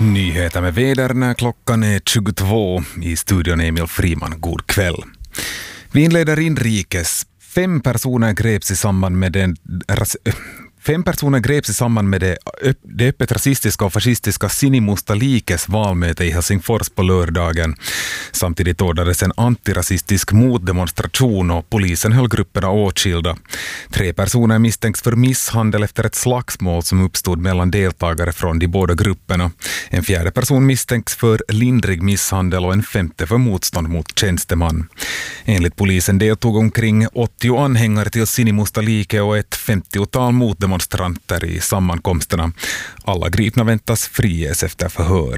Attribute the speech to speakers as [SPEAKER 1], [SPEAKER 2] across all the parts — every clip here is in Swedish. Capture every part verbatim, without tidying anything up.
[SPEAKER 1] Nyheter med väder när klockan är tjugotvå. I studion Emil Friman. God kväll. Vi inleder inrikes. Fem personer greps i samband med den... Ras, Fem personer greps i samband med det, det öppet rasistiska och fascistiska Sinimusta likes valmöte i Helsingfors på lördagen. Samtidigt ordnades en antirasistisk motdemonstration och polisen höll grupperna åtskilda. Tre personer misstänks för misshandel efter ett slagsmål som uppstod mellan deltagare från de båda grupperna. En fjärde person misstänks för lindrig misshandel och en femte för motstånd mot tjänsteman. Enligt polisen deltog omkring åttio anhängare till Sinimusta like och ett femtiotal motdemonstranter demonstranter i sammankomsterna. Alla gripna väntas friges efter förhör.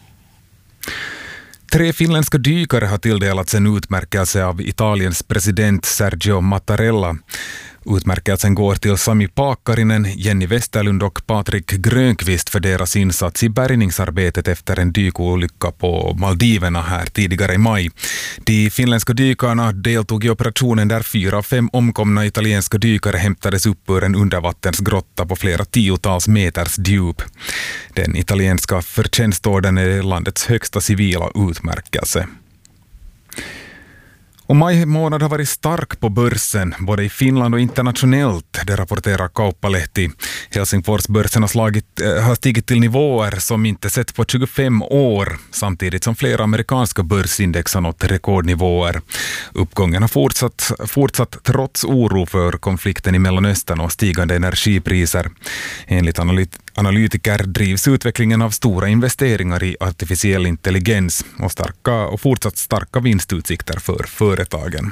[SPEAKER 1] Tre finländska dykare har tilldelats en utmärkelse av Italiens president Sergio Mattarella. Utmärkelsen går till Sami Paakkarinen, Jenny Westerlund och Patrik Grönqvist för deras insats i bärgningsarbetet efter en dykolycka på Maldiverna här tidigare i maj. De finländska dykarna deltog i operationen där fyra av fem omkomna italienska dykare hämtades upp ur en undervattensgrotta på flera tiotals meters djup. Den italienska förtjänstorden är landets högsta civila utmärkelse. Och maj månad har varit stark på börsen, både i Finland och internationellt, det rapporterar Kauppalehti. Helsingforsbörsen har, slagit, äh, har stigit till nivåer som inte sett på tjugofem år, samtidigt som flera amerikanska börsindex har nått rekordnivåer. Uppgången har fortsatt, fortsatt trots oro för konflikten i Mellanöstern och stigande energipriser. Enligt analyt analytiker drivs utvecklingen av stora investeringar i artificiell intelligens och, starka, och fortsatt starka vinstutsikter för företagen.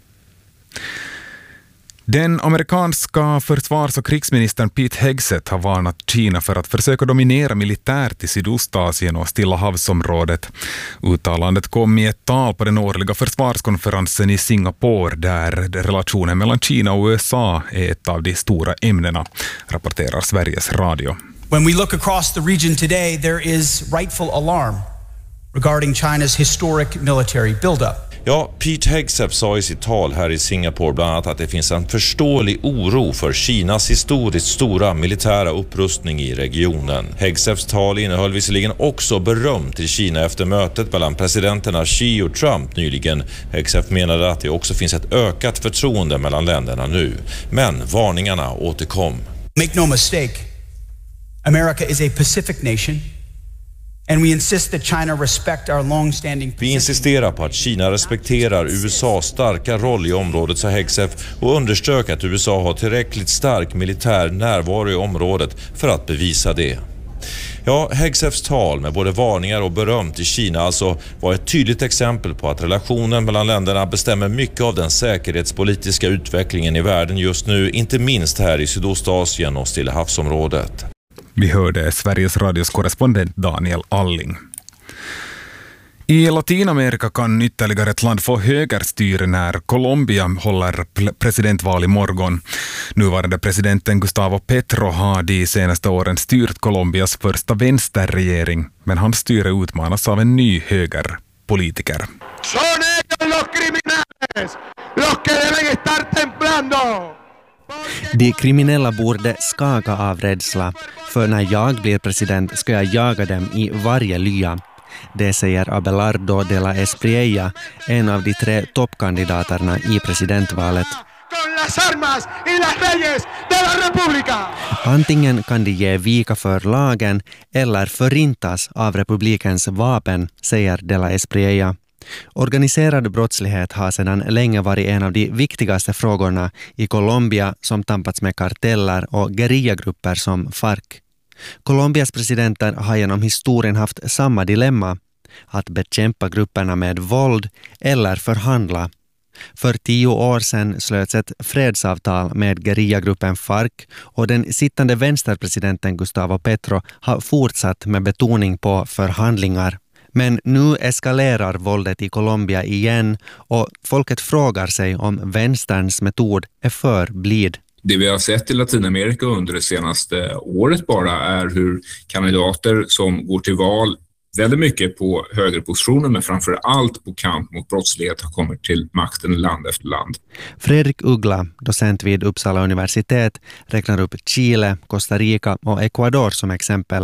[SPEAKER 1] Den amerikanska försvars- och krigsministern Pete Hegseth har varnat Kina för att försöka dominera militärt i Sydostasien och Stilla havsområdet. Uttalandet kom i ett tal på den årliga försvarskonferensen i Singapore där relationen mellan Kina och U S A är ett av de stora ämnena, rapporterar Sveriges Radio.
[SPEAKER 2] When we look across the region today, there is rightful alarm regarding China's historic military buildup.
[SPEAKER 3] Ja, Pete Hegseth sa i sitt tal här i Singapore bland annat att det finns en förståelig oro för Kinas historiskt stora militära upprustning i regionen. Hegseths tal innehöll visserligen också beröm till Kina efter mötet mellan presidenterna Xi och Trump nyligen. Hegseth menade att det också finns ett ökat förtroende mellan länderna nu. Men varningarna återkom.
[SPEAKER 2] Make no mistake, America is a Pacific nation. And we insist that China respect our long-standing
[SPEAKER 3] Vi insisterar på att Kina respekterar U S A:s starka roll i området, sa Hegseth, och underströk att U S A har tillräckligt stark militär närvaro i området för att bevisa det. Ja, Hegseths tal med både varningar och beröm till Kina alltså var ett tydligt exempel på att relationen mellan länderna bestämmer mycket av den säkerhetspolitiska utvecklingen i världen just nu, inte minst här i Sydostasien och Stilla havsområdet.
[SPEAKER 1] Vi hörde Sveriges Radios korrespondent Daniel Alling. I Latinamerika kan ytterligare ett land få högerstyre när Colombia håller presidentval i morgon. Nuvarande presidenten Gustavo Petro har de senaste åren styrt Colombias första vänsterregering, men hans styre utmanas av en ny högerpolitiker.
[SPEAKER 4] Son ellos los criminales, los que deben estar temblando.
[SPEAKER 5] De kriminella borde skaka av rädsla, för när jag blir president ska jag jaga dem i varje lya. Det säger Abelardo de la Espriella, en av de tre toppkandidaterna i presidentvalet. Antingen kan de ge vika för lagen eller förintas av republikens vapen, säger de la Espriella. Organiserad brottslighet har sedan länge varit en av de viktigaste frågorna i Colombia, som tampats med karteller och gerillagrupper som FARC. Colombias presidenter har genom historien haft samma dilemma, att bekämpa grupperna med våld eller förhandla. För tio år sedan slöts ett fredsavtal med gerillagruppen FARC och den sittande vänsterpresidenten Gustavo Petro har fortsatt med betoning på förhandlingar. Men nu eskalerar våldet i Colombia igen och folket frågar sig om vänsterns metod är för blid.
[SPEAKER 6] Det vi har sett i Latinamerika under det senaste året bara är hur kandidater som går till val väldigt mycket på högerpositioner men framför allt på kamp mot brottslighet har kommit till makten land efter land.
[SPEAKER 5] Fredrik Uggla, docent vid Uppsala universitet, räknar upp Chile, Costa Rica och Ecuador som exempel.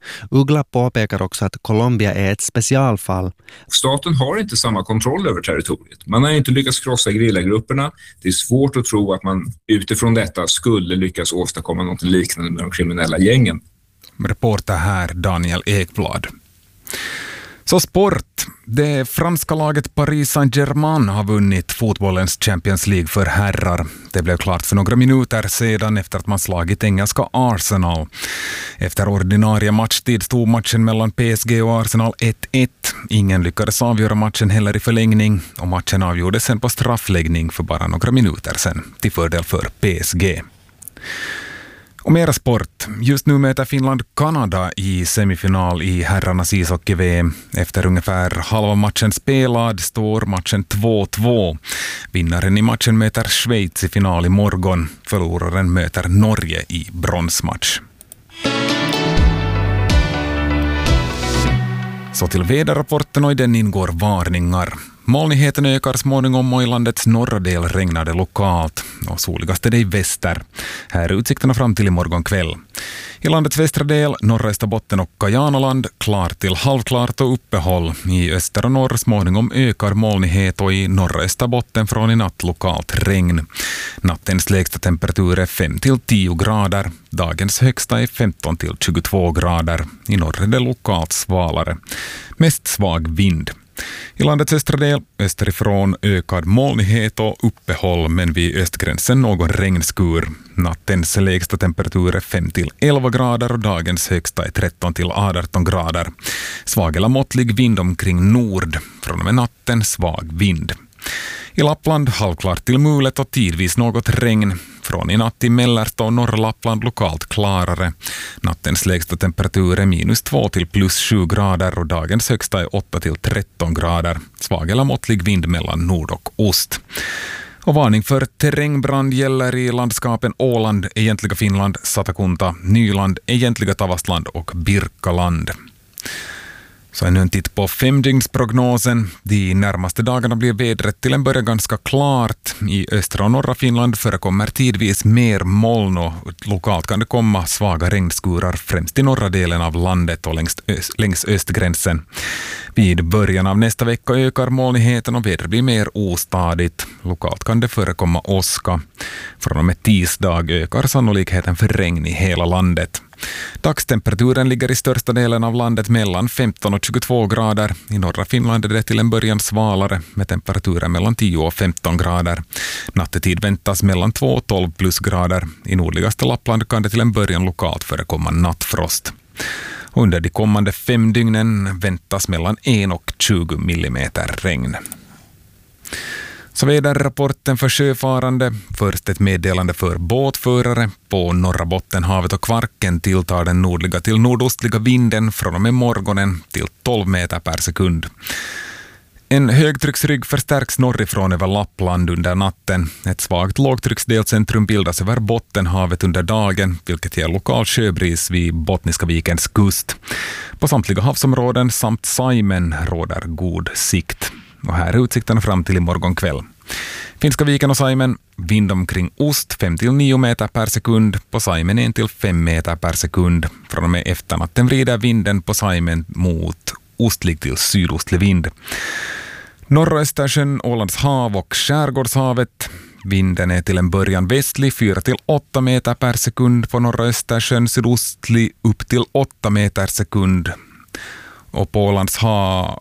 [SPEAKER 5] Uggla påpekar också att Colombia är ett specialfall.
[SPEAKER 6] Staten har inte samma kontroll över territoriet. Man har inte lyckats krossa gerillagrupperna. Det är svårt att tro att man utifrån detta skulle lyckas åstadkomma något liknande med de kriminella gängen.
[SPEAKER 1] Reporter här Daniel Ekblad. Så sport. Det franska laget Paris Saint-Germain har vunnit fotbollens Champions League för herrar. Det blev klart för några minuter sedan efter att man slagit engelska Arsenal. Efter ordinarie matchtid stod matchen mellan P S G och Arsenal ett ett. Ingen lyckades avgöra matchen heller i förlängning och matchen avgjordes sen på straffläggning för bara några minuter sedan till fördel för P S G. Och mera sport. Just nu möter Finland Kanada i semifinal i herrarnas ishockey-V M. Efter ungefär halva matchen spelad står matchen två två. Vinnaren i matchen möter Schweiz i final i morgon. Förloraren möter Norge i bronsmatch. Så till väderrapporten, och i den ingår varningar. Molnigheten ökar småningom och i landets norra del regnar det lokalt och soligast är det i väster. Här är utsikterna fram till imorgon kväll. I landets västra del, norra Österbotten och Kajanaland, klart till halvklart och uppehåll. I öster och norr småningom ökar molnighet och i norra Österbotten från i natt lokalt regn. Nattens lägsta temperatur är fem till tio grader. Dagens högsta är femton till tjugotvå grader. I norr är det lokalt svalare. Mest svag vind. I landets östra del, österifrån ökad molnighet och uppehåll, men vid östgränsen någon regnskur. Nattens lägsta temperatur är fem till elva grader och dagens högsta är tretton till arton grader. Svag eller måttlig vind omkring nord, från och med natten svag vind. I Lappland halvklart till mulet och tidvis något regn. Från i natt i Mellersta och norra Lappland lokalt klarare. Nattens lägsta temperatur är minus två till plus sju grader och dagens högsta är åtta till tretton grader. Svag eller måttlig vind mellan nord och ost. Och varning för terrängbrand gäller i landskapen Åland, egentliga Finland, Satakunta, Nyland, egentliga Tavastland och Birkaland. Så ännu en titt på femdygnsprognosen. De närmaste dagarna blir vädret till en början ganska klart. I östra och norra Finland förekommer tidvis mer moln och lokalt kan det komma svaga regnskurar främst i norra delen av landet och längs, öst, längs östgränsen. Vid början av nästa vecka ökar molnigheten och vädret blir mer ostadigt. Lokalt kan det förekomma åska. Från och med tisdag ökar sannolikheten för regn i hela landet. Dagstemperaturen ligger i största delen av landet mellan femton och tjugotvå grader. I norra Finland är det till en början svalare med temperaturen mellan tio och femton grader. Nattetid väntas mellan två och tolv plusgrader. I nordligaste Lappland kan det till en början lokalt förekomma nattfrost. Under de kommande fem dygnen väntas mellan en och tjugo millimeter regn. Så väderrapporten för sjöfarande. Först ett meddelande för båtförare. På norra Bottenhavet och Kvarken tilltar den nordliga till nordostliga vinden från och med morgonen till tolv meter per sekund. En högtrycksrygg förstärks norrifrån över Lappland under natten. Ett svagt lågtrycksdelcentrum bildas över Bottenhavet under dagen, vilket ger lokal sjöbris vid Bottniska vikens kust. På samtliga havsområden samt Saimen råder god sikt. Och här är utsikterna fram till imorgon kväll. Finska viken och Saimen, vind omkring ost fem till nio meter per sekund, på Saimen en till fem meter per sekund. Från och med efternatten vrider vinden på Saimen mot ostlig till sydostlig vind. Norra Östersjön, Ålands hav och Skärgårdshavet. Vinden är till en början västlig fyra till åtta meter per sekund på norra Östersjön, sydostlig upp till åtta meter per sekund. Och på Ålands hav...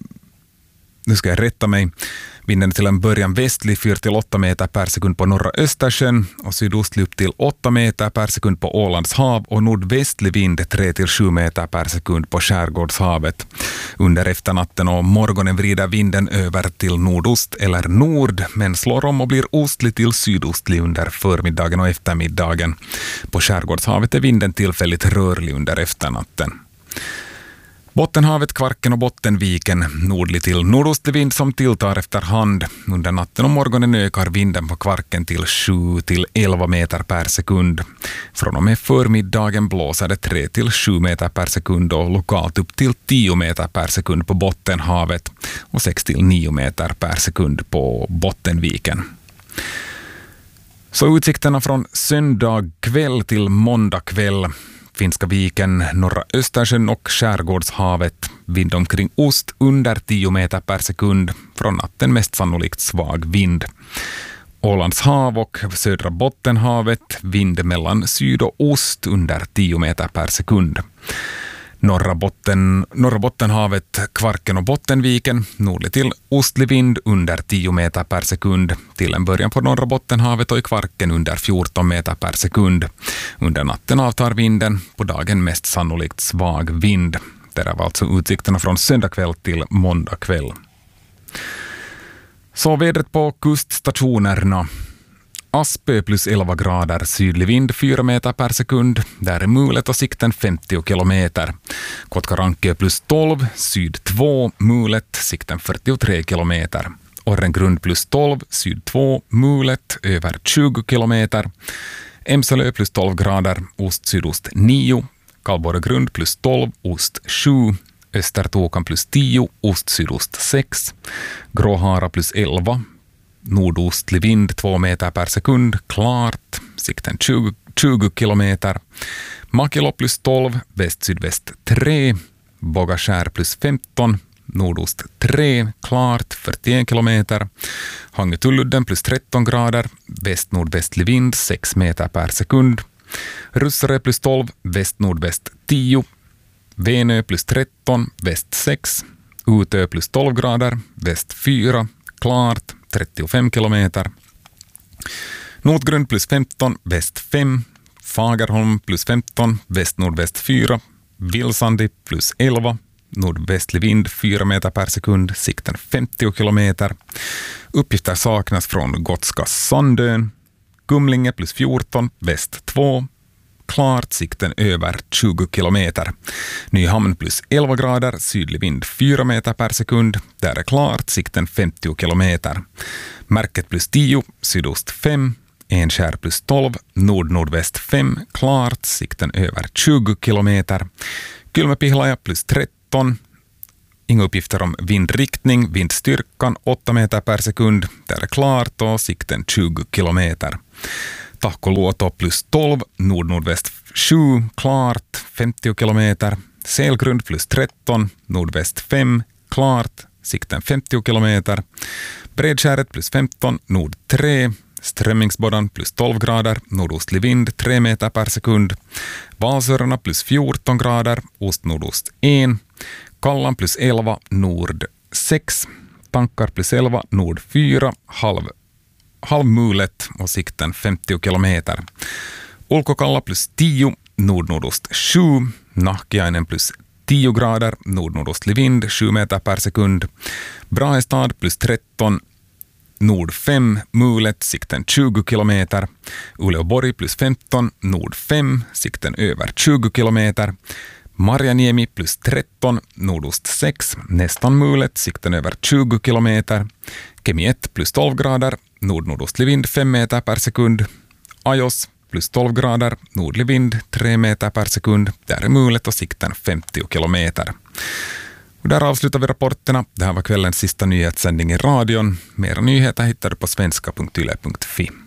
[SPEAKER 1] Nu ska jag rätta mig. Vinden till en början västlig fyra till åtta meter per sekund på norra Östersjön och sydostlig upp till åtta meter per sekund på Ålands hav och nordvästlig vind tre till sju meter per sekund på Skärgårdshavet. Under efternatten och morgonen vrider vinden över till nordost eller nord men slår om och blir ostlig till sydostlig under förmiddagen och eftermiddagen. På Skärgårdshavet är vinden tillfälligt rörlig under efternatten. Bottenhavet, Kvarken och Bottenviken, nordlig till nordostlig vind som tilltar efter hand. Under natten och morgonen ökar vinden på Kvarken till sju till elva meter per sekund. Från och med förmiddagen blåser det tre till sju meter per sekund och lokalt upp till tio meter per sekund på Bottenhavet och sex till nio meter per sekund på Bottenviken. Så utsikterna från söndag kväll till måndag kväll. Finska viken, norra Östersjön och skärgårdshavet. Vind omkring ost under tio meter per sekund. Från natten mest sannolikt svag vind. Ålands hav och södra Bottenhavet. Vind mellan syd och ost under tio meter per sekund. Norra, botten, norra Bottenhavet, Kvarken och Bottenviken, nordlig till ostlig vind under tio meter per sekund. Till en början på norra Bottenhavet och i Kvarken under fjorton meter per sekund. Under natten avtar vinden, på dagen mest sannolikt svag vind. Det var alltså utsikterna från söndag kväll till måndag kväll. Så vädret på kuststationerna. Aspö plus elva grader, sydlig vind fyra meter per sekund. Där är mulet och sikten femtio kilometer. Kotkarankö plus tolv, syd två, mulet, sikten fyrtiotre kilometer. Orrengrund plus tolv, syd två, mulet, över tjugo kilometer. Emsalö plus tolv grader, ost-sydost nio. Kallborregrund plus tolv, ost sju. Östertokan plus tio, ost-sydost sex. Gråhara plus elva. Nordostlig vind två meter per sekund, klart, sikten tjugo, tjugo kilometer. Makilo plus tolv, väst-sydväst tre. Bogaskär plus femton, nordost tre, klart, fyrtioen kilometer. Hangetulludden plus tretton grader, väst-nordvästlig vind sex meter per sekund. Russare plus tolv, väst-nordväst tio. Venö plus tretton, väst sex. Utö plus tolv grader, väst fyra, klart, trettiofem kilometer. Nordgrund plus femton, väst fem. Fagerholm plus femton, väst-nordväst fyra. Vilsandi plus elva. Nordvästlig vind fyra meter per sekund, sikten femtio kilometer. Uppgifter saknas från Gotska Sandön. Kumlinge plus fjorton, väst två. Klart, sikten över tjugo kilometer. Nyhamn plus elva grader, sydlig vind fyra meter per sekund. Där är klart, sikten femtio kilometer. Märket plus tio, sydost fem. Enskär plus tolv, nord-nordväst fem. Klart, sikten över tjugo kilometer. Kylmäpihlaja plus tretton. Inga uppgifter om vindriktning, vindstyrkan åtta meter per sekund. Där är klart och sikten tjugo kilometer. Tahkoluoto plus tolv, nord-nordväst sju, klart, femtio kilometer. Selgrund plus tretton, nordväst fem, klart, sikten femtio kilometer. Bredskäret plus femton, nord tre. Strömmingsbodan plus tolv grader, nordostlig vind tre meter per sekund. Valsörarna plus fjorton grader, ost-nordost ett. Kallan plus elva, nord sex. Tankar plus elva, nord fyra, halv halvmulet och sikten femtio kilometer. Ulkokalla plus tio, nord-nordost sju. Nahkiainen plus tio grader, nord-nordostlig vind sju meter per sekund. Brahestad plus tretton, nord fem, mulet, sikten tjugo kilometer. Uleåborg plus femton, nord fem, sikten över tjugo kilometer. Marjaniemi plus tretton, nordost sex, nästan mulet, sikten över tjugo kilometer. Kemi ett plus tolv grader, nord-nordostlig vind fem meter per sekund. Ajos plus tolv grader, nordlig vind tre meter per sekund. Där är mulet och sikten femtio kilometer. Och där avslutar vi rapporterna. Det här var kvällens sista nyhetssändning i radion. Mera nyheter hittar du på svenska punkt yle punkt fi.